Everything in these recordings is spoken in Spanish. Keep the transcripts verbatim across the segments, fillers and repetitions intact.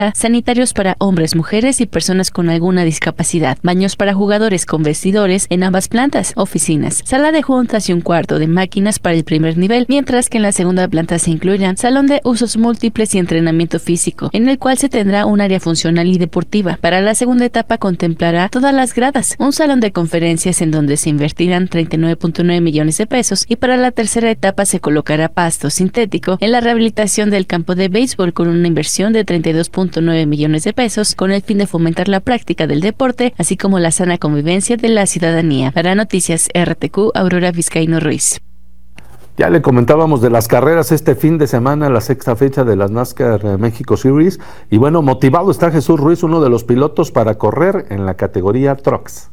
sanitarios para hombres, mujeres y personas con alguna discapacidad, baños para jugadores con vestidores en ambas plantas, oficinas, sala de juntas y un cuarto de máquinas para el primer nivel, mientras que en la segunda planta se incluirán salón de usos múltiples y entrenamiento físico, en el cual se tendrá un área funcional y deportiva. Para la segunda etapa contemplará todas las gradas, un salón de conferencias en donde se invertirán treinta y nueve punto nueve millones de pesos, y para la tercera etapa se colocará pasto sintético en la rehabilitación del campo de béisbol con una inversión de treinta y dos punto nueve millones de pesos, con el fin de fomentar la práctica del deporte, así como la sana convivencia de la ciudadanía. Para Noticias R T Q, Aurora Vizcaíno Ruiz. Ya le comentábamos de las carreras este fin de semana, la sexta fecha de las NASCAR México Series, y bueno, motivado está Jesús Ruiz, uno de los pilotos para correr en la categoría Trucks.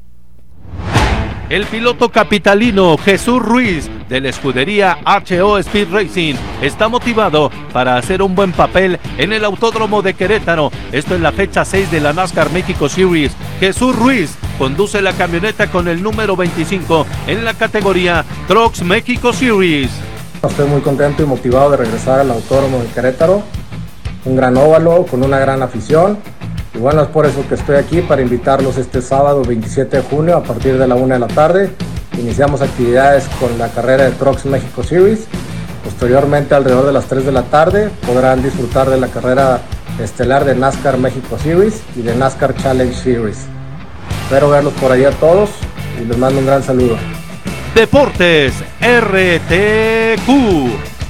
El piloto capitalino Jesús Ruiz de la escudería H O Speed Racing está motivado para hacer un buen papel en el Autódromo de Querétaro. Esto en la fecha seis de la NASCAR México Series. Jesús Ruiz conduce la camioneta con el número veinticinco en la categoría Trucks México Series. Estoy muy contento y motivado de regresar al Autódromo de Querétaro. Un gran óvalo con una gran afición. Y bueno, es por eso que estoy aquí para invitarlos este sábado veintisiete de junio a partir de la una de la tarde. Iniciamos actividades con la carrera de Trucks México Series. Posteriormente, alrededor de las tres de la tarde, podrán disfrutar de la carrera estelar de NASCAR México Series y de NASCAR Challenge Series. Espero verlos por ahí a todos y les mando un gran saludo. Deportes R T Q.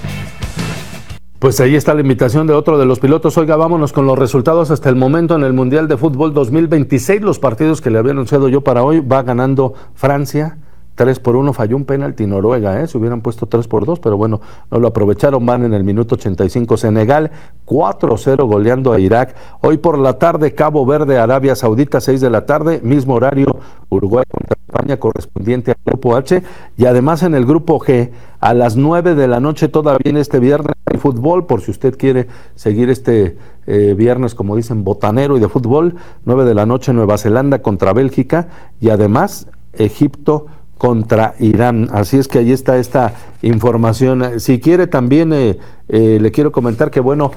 Pues ahí está la invitación de otro de los pilotos. Oiga, vámonos con los resultados hasta el momento en el Mundial de Fútbol dos mil veintiséis. Los partidos que le había anunciado yo para hoy. Va ganando Francia tres por uno, falló un penalti Noruega, ¿eh? Se hubieran puesto tres por dos, pero bueno, no lo aprovecharon. Van en el minuto ochenta y cinco. Senegal cuatro cero goleando a Irak. Hoy por la tarde, Cabo Verde, Arabia Saudita, seis de la tarde, mismo horario, Uruguay contra España, correspondiente al grupo H. Y además en el grupo G, a las nueve de la noche, todavía en este viernes, hay fútbol, por si usted quiere seguir este eh, viernes, como dicen, botanero y de fútbol. Nueve de la noche, Nueva Zelanda contra Bélgica, y además Egipto contra Irán. Así es que ahí está esta información. Si quiere también eh, eh, le quiero comentar que bueno,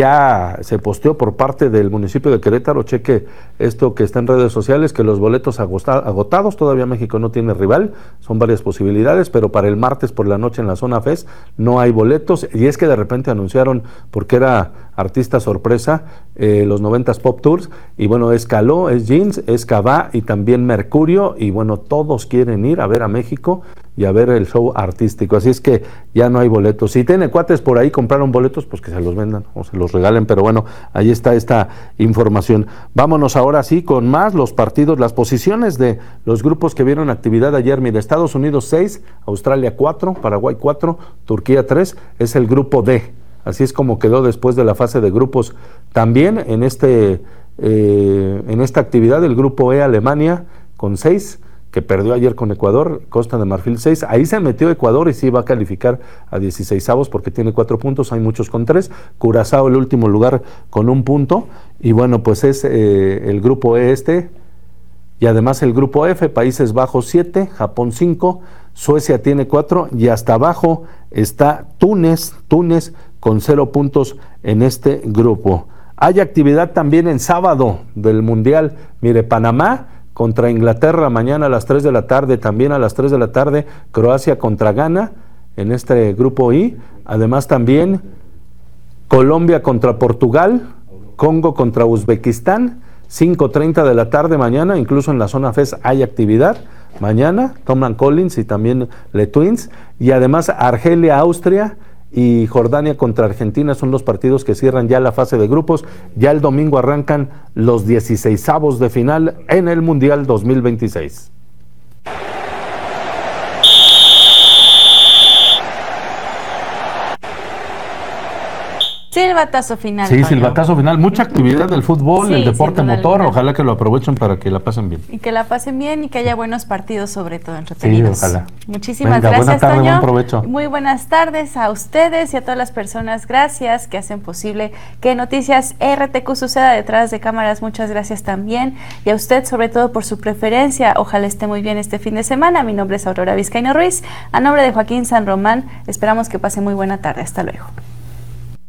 ya se posteó por parte del municipio de Querétaro, cheque esto que está en redes sociales, que los boletos agotados, todavía México no tiene rival, son varias posibilidades, pero para el martes por la noche en la zona FES no hay boletos, y es que de repente anunciaron, porque era artista sorpresa, eh, los noventas Pop Tours, y bueno, es Caló, es Jeans, es Cabá y también Mercurio, y bueno, todos quieren ir a ver a México y a ver el show artístico, así es que ya no hay boletos. Si tiene cuates por ahí, compraron boletos, pues que se los vendan o se los regalen, pero bueno, ahí está esta información. Vámonos ahora sí con más los partidos, las posiciones de los grupos que vieron actividad ayer. Mira, Estados Unidos seis, Australia cuatro, Paraguay cuatro, Turquía tres, es el grupo D. Así es como quedó después de la fase de grupos. También en este eh, en esta actividad el grupo E, Alemania con seis, que perdió ayer con Ecuador, Costa de Marfil seis, ahí se metió Ecuador y sí va a calificar a dieciseisavos porque tiene cuatro puntos, hay muchos con tres, Curazao el último lugar con un punto, y bueno, pues es eh, el grupo E este, y además el grupo F, Países Bajos siete, Japón cinco, Suecia tiene cuatro, y hasta abajo está Túnez, Túnez con cero puntos en este grupo. Hay actividad también en sábado del Mundial, mire, Panamá contra Inglaterra mañana a las tres de la tarde, también a las tres de la tarde, Croacia contra Ghana en este grupo I, además también Colombia contra Portugal, Congo contra Uzbekistán, cinco treinta de la tarde mañana, incluso en la zona FES hay actividad mañana, Tom Collins y también Le Twins, y además Argelia, Austria y Jordania contra Argentina son los partidos que cierran ya la fase de grupos. Ya el domingo arrancan los dieciseisavos de final en el Mundial dos mil veintiséis. Silbatazo final. Sí, silbatazo final. Mucha actividad del fútbol, sí, el deporte motor. Ojalá que lo aprovechen para que la pasen bien. Y que la pasen bien y que haya buenos partidos, sobre todo entretenidos. Sí, ojalá. Muchísimas Venga, gracias, buena tarde, Toño. buen provecho. Muy buenas tardes a ustedes y a todas las personas. Gracias que hacen posible que Noticias R T Q suceda detrás de cámaras. Muchas gracias también. Y a usted, sobre todo, por su preferencia. Ojalá esté muy bien este fin de semana. Mi nombre es Aurora Vizcaíno Ruiz. A nombre de Joaquín San Román, esperamos que pase muy buena tarde. Hasta luego.